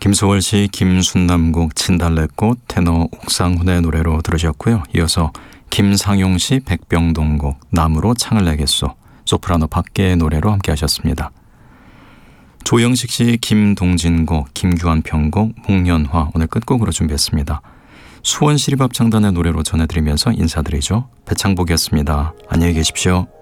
김소월 씨, 김순남곡, 진달래꽃, 테너 옥상훈의 노래로 들으셨고요. 이어서 김상용 씨, 백병동곡, 나무로 창을 내겠소, 소프라노 박계의 노래로 함께 하셨습니다. 조영식 씨, 김동진곡, 김규환 편곡, 목련화 오늘 끝곡으로 준비했습니다. 수원시립합창단의 노래로 전해드리면서 인사드리죠. 배창복이었습니다. 안녕히 계십시오.